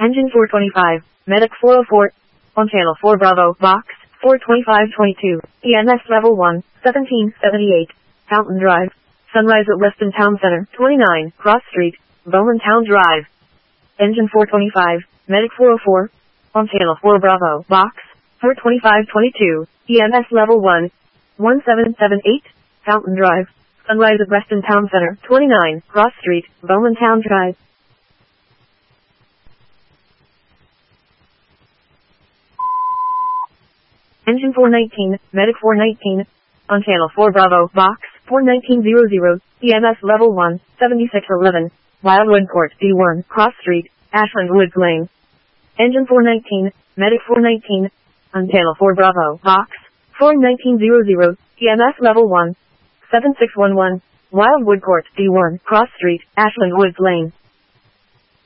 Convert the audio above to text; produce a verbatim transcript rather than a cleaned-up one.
Engine four twenty-five, Medic four oh four, on Channel four Bravo, Box four twenty-five twenty-two, E M S Level one, seventeen seventy-eight, Fountain Drive, Sunrise at Weston Town Center, twenty-nine, Cross Street, Bowman Town Drive. Engine four twenty-five, Medic four oh four, on Channel four Bravo, Box four twenty-five twenty-two, E M S Level one, seventeen seventy-eight, Fountain Drive, Sunrise at Weston Town Center, twenty-nine, Cross Street, Bowman Town Drive. Engine four nineteen, Medic four nineteen, on Channel four Bravo, Box four nineteen hundred, E M S Level one, seventy-six eleven, Wildwood Court, D one, Cross Street, Ashland Woods Lane. Engine four nineteen, Medic four nineteen, on Channel four Bravo, Box four nineteen hundred, E M S Level one, seven six one one, Wildwood Court, D one, Cross Street, Ashland Woods Lane.